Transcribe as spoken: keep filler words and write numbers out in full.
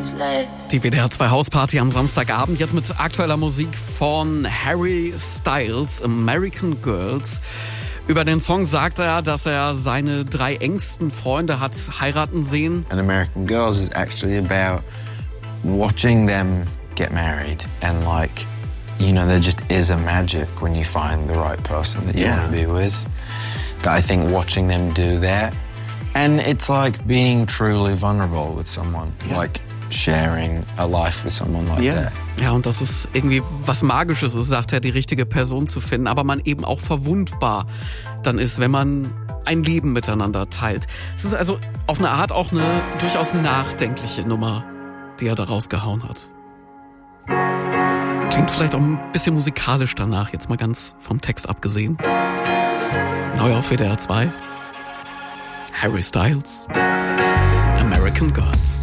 Die W D R zwei Hausparty am Samstagabend, jetzt mit aktueller Musik von Harry Styles, American Girls. Über den Song sagt er, dass er seine drei engsten Freunde hat heiraten sehen. And American Girls is actually about watching them get married and like, you know, there just is a magic when you find the right person that you Yeah. want to be with. But I think watching them do that, and it's like being truly vulnerable with someone, Yeah. like sharing a life with someone like Ja. that. Ja, und das ist irgendwie was Magisches ist, sagt er, die richtige Person zu finden, aber man eben auch verwundbar dann ist, wenn man ein Leben miteinander teilt. Es ist also auf eine Art auch eine durchaus nachdenkliche Nummer, die er da rausgehauen hat. Klingt vielleicht auch ein bisschen musikalisch danach, jetzt mal ganz vom Text abgesehen. Neu auf W D R zwei. Harry Styles, American Girls.